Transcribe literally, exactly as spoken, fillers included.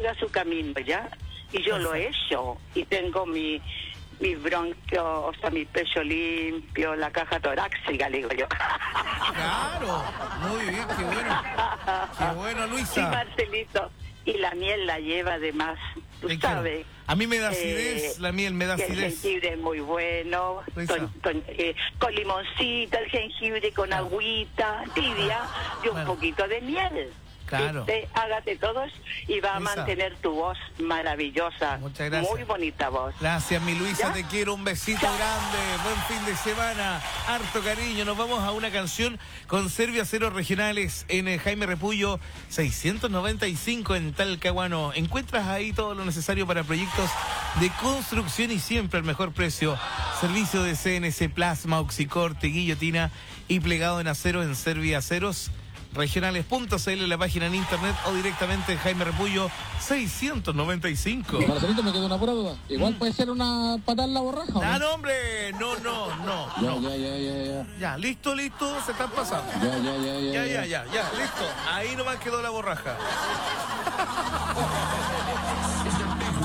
siga su camino, ¿ya? Y yo lo he hecho, y tengo mi, mi bronquio, o sea, mi pecho limpio, la caja torácica, digo yo. Claro, muy bien, qué bueno. Qué bueno, Sí, Luisa. Marcelito. Y la miel la lleva además, tú Eh, claro. sabes. A mí me da acidez, eh, la miel me da El acidez. jengibre es muy bueno, Luisa. con, con, eh, con limoncito, el jengibre con Claro. agüita tibia y un Bueno. poquito de miel. Claro. Este, hágate todos y va a Luisa. mantener tu voz maravillosa. Muchas gracias. Muy bonita voz. Gracias, mi Luisa, ¿Ya? te quiero, un besito Chao. grande, buen fin de semana, harto cariño. Nos vamos a una canción con Servio Aceros Regionales en eh, Jaime Repullo seiscientos noventa y cinco en Talcahuano. Encuentras ahí todo lo necesario para proyectos de construcción y siempre al mejor precio. Servicio de C N C Plasma, Oxicorte, guillotina y plegado en acero en Servio Aceros Regionales punto c l, la página en internet, o directamente en Jaime Repullo seiscientos noventa y cinco. Marcelito, me quedó una pura duda. Igual puede ser una patada en la borraja, ¿o no? ¡Ah, no, hombre! No, no, no, Ya, no. ya, ya, ya, ya. Ya, listo, listo, se están pasando. Ya, ya, ya, ya. Ya, ya, ya, ya, listo. Ahí nomás quedó la borraja.